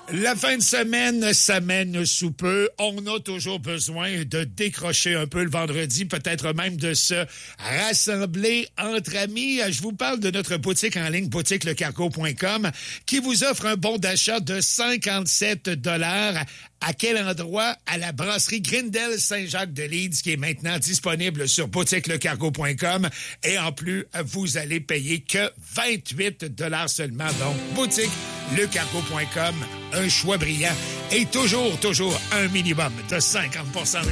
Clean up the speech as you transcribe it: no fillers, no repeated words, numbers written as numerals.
La fin de semaine s'amène sous peu. On a toujours besoin de décrocher un peu le vendredi, peut-être même de se rassembler entre amis. Je vous parle de notre boutique en ligne, boutiquelecargo.com, qui vous offre un bon d'achat de 57 $. À quel endroit? À la brasserie Grindel Saint-Jacques-de-Leeds, qui est maintenant disponible sur boutiquelecargo.com. Et en plus, vous allez payer que 28 $ seulement. Donc, boutiquelecargo.com, un choix brillant et toujours un minimum de 50%